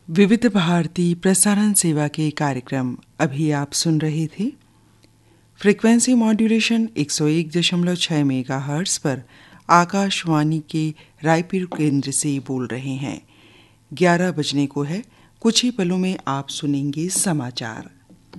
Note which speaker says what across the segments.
Speaker 1: विविध भारती प्रसारण सेवा के कार्यक्रम अभी आप सुन रहे थे। फ्रीक्वेंसी मॉड्यूलेशन 101.6 मेगाहर्ट्ज पर आकाशवाणी के रायपुर केंद्र से बोल रहे हैं। 11 बजने को है, कुछ ही पलों में आप सुनेंगे समाचार।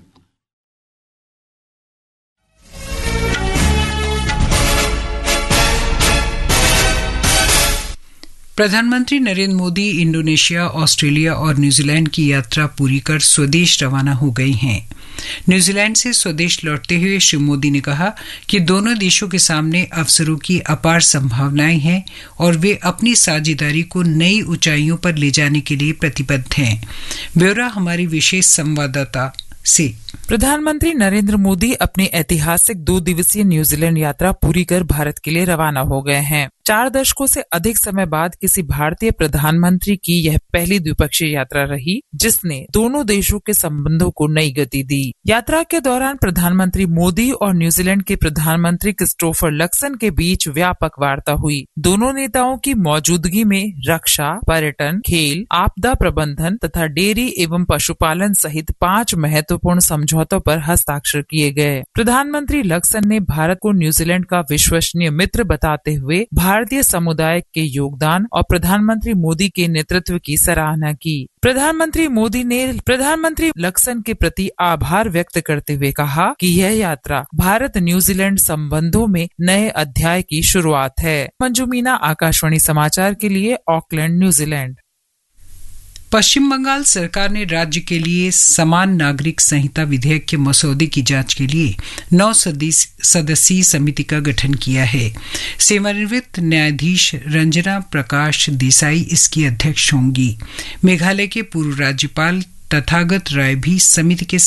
Speaker 2: प्रधानमंत्री नरेंद्र मोदी इंडोनेशिया, ऑस्ट्रेलिया और न्यूजीलैंड की यात्रा पूरी कर स्वदेश रवाना हो गए हैं। न्यूजीलैंड से स्वदेश लौटते हुए श्री मोदी ने कहा कि दोनों देशों के सामने अवसरों की अपार संभावनाएं हैं और वे अपनी साझेदारी को नई ऊंचाइयों पर ले जाने के लिए प्रतिबद्ध हैं। ब्यौरा हमारी विशेष संवाददाता से।
Speaker 3: प्रधानमंत्री नरेंद्र मोदी अपनी ऐतिहासिक 2 दिवसीय न्यूजीलैंड यात्रा पूरी कर भारत के लिए रवाना हो गए हैं। 4 दशकों से अधिक समय बाद किसी भारतीय प्रधानमंत्री की यह पहली द्विपक्षीय यात्रा रही, जिसने दोनों देशों के संबंधों को नई गति दी। यात्रा के दौरान प्रधानमंत्री मोदी और न्यूजीलैंड के प्रधानमंत्री क्रिस्टोफर लक्सन के बीच व्यापक वार्ता हुई। दोनों नेताओं की मौजूदगी में रक्षा, पर्यटन, खेल, आपदा प्रबंधन तथा डेयरी एवं पशुपालन सहित 5 महत्वपूर्ण समझौतों पर हस्ताक्षर किए गए। प्रधानमंत्री लक्सन ने भारत को न्यूजीलैंड का विश्वसनीय मित्र बताते हुए भारतीय समुदाय के योगदान और प्रधानमंत्री मोदी के नेतृत्व की सराहना की। प्रधानमंत्री मोदी ने प्रधानमंत्री लक्सन के प्रति आभार व्यक्त करते हुए कहा कि यह यात्रा भारत न्यूजीलैंड संबंधों में नए अध्याय की शुरुआत है। मंजू मीना, आकाशवाणी समाचार के लिए, ऑकलैंड, न्यूजीलैंड।
Speaker 2: पश्चिम बंगाल सरकार ने राज्य के लिए समान नागरिक संहिता विधेयक के मसौदे की जांच के लिए 9 सदस्यीय समिति का गठन किया है। सेवानिवृत्त न्यायाधीश रंजना प्रकाश देसाई इसकी अध्यक्ष होंगी। मेघालय के पूर्व राज्यपाल तथागत राय भी समिति के